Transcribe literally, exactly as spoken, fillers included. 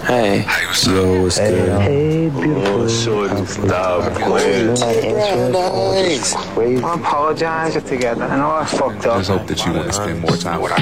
Hey. Hey, what's Yo, what's Hey, good? hey, beautiful. Oh, shorty, stop playing. I apologize together. I know I fucked up. I just hope that you want to spend more time with our